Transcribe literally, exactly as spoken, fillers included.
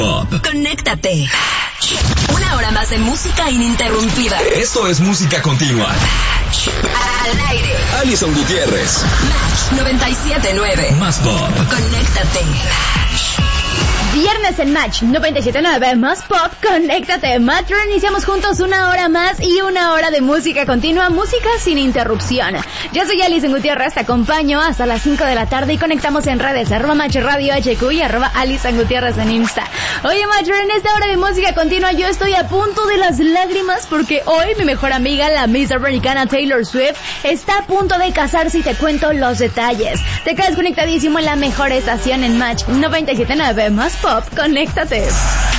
Pop. Conéctate. Una hora más de música ininterrumpida. Esto es música continua. Al aire. Alison Gutiérrez. Match noventa y siete punto nueve. Más pop. Conéctate. Viernes en Match noventa y siete punto nueve, más pop, conéctate. Match, iniciamos juntos una hora más y una hora de música continua, música sin interrupción. Yo soy Alison Gutiérrez, te acompaño hasta las cinco de la tarde y conectamos en redes, arroba Match Radio H Q y arroba Alison Gutiérrez en Insta. Oye, Match, en esta hora de música continua yo estoy a punto de las lágrimas porque hoy mi mejor amiga, la Miss Americana Taylor Swift, está a punto de casarse y te cuento los detalles. Te quedas conectadísimo en la mejor estación en Match noventa y siete punto nueve, más pop, conéctate.